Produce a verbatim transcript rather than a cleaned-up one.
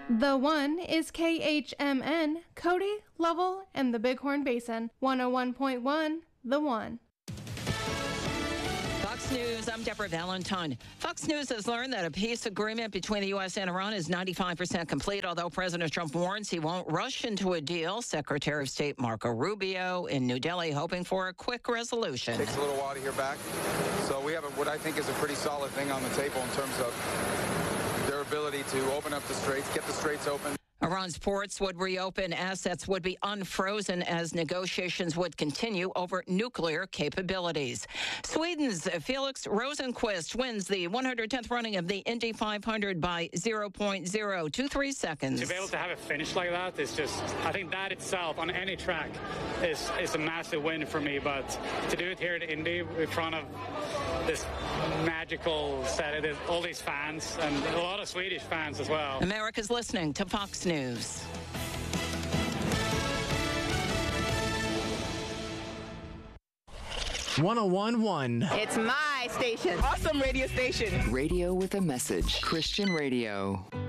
The One is K H M N, Cody, Lovell, and the Bighorn Basin. one oh one point one, The One. Fox News, I'm Deborah Valentine. Fox News has learned that a peace agreement between the U S and Iran is ninety-five percent complete, although President Trump warns he won't rush into a deal. Secretary of State Marco Rubio in New Delhi hoping for a quick resolution. It takes a little while to hear back. So we have a, what I think is a pretty solid thing on the table in terms of their ability to open up the straits, get the straits open. Iran's ports would reopen, assets would be unfrozen as negotiations would continue over nuclear capabilities. Sweden's Felix Rosenqvist wins the one hundred tenth running of the Indy five hundred by zero point zero two three seconds. To be able to have a finish like that is just, I think that itself on any track is, is a massive win for me, but to do it here at Indy in front of this magical set of all these fans and a lot of Swedish fans as well. America's listening to Fox News. one oh one point one. It's my station. Awesome radio station. Radio with a message. Christian Radio.